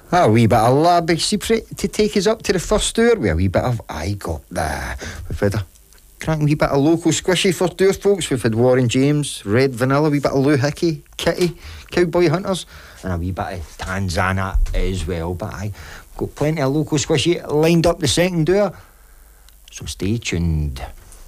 A wee bit of La Big Secret to take us up to the first hour with a wee bit of I Got That. We've had a cracking wee bit of local squishy first hour, folks. We've had Warren James, Red Vanilla, a wee bit of Lou Hickey, Kitty, Cowboy Hunters, and a wee bit of Tanzana as well. But I got plenty of local squishy lined up the second hour, so stay tuned.